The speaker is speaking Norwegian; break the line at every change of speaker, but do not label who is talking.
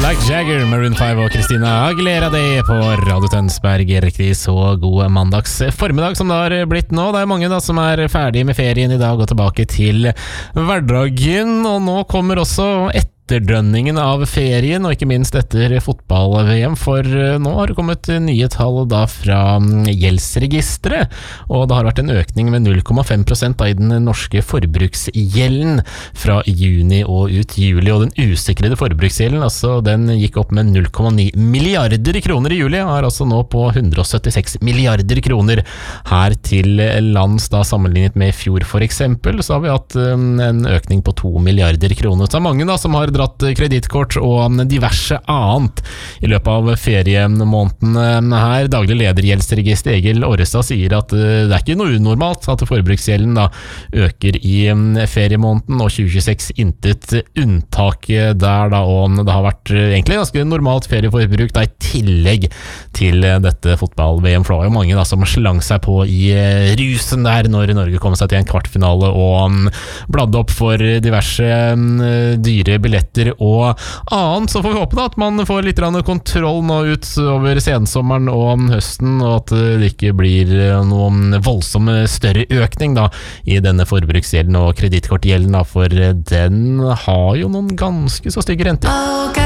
Like Jagger, Maroon 5 og Christina Aguilera det på Radio Tønsberg. Riktig så god mandags formiddag som det har blitt nå. Det er mange da som er ferdig med ferien i dag og tilbake til hverdagen. Og nå kommer også etterdønningen av ferien, og ikke minst etter fotball-VM, for nå har det kommet nye tall da fra gjeldsregistret, og det har vært en økning med 0,5% i den norske forbruksgjelden fra juni og ut juli, og den usikrede forbruksgjelden, altså den gikk opp med 0,9 milliarder kroner i juli, og er altså nå på 176 milliarder kroner her til lands, da sammenlignet med i fjor for eksempel, så har vi hatt en økning på 2 milliarder kroner. Så det er mange da som har dratt kredittkort og diverse annet i løpet av feriemåneden her. Daglig leder i Gjeldsregisteret Egil Orrestad sier at det er ikke noe unormalt at forbruksgjelden da øker i feriemåneden, og 2026 intet unntak der da, og det har vært egentlig ganske normalt ferieforbruk da, i tillegg til dette fotball-VM, for det var jo mange da som slang seg på i rusen der når Norge kom seg til en kvartfinale og bladde opp for diverse dyre billetter og annet. Så får vi håpe da at man får litt kontroll nå ut over sensommeren og høsten, og at det ikke blir noen voldsom større økning da i denne forbruksgjelden og kredittkortgjelden da, for den har jo noen ganske så stygge renter.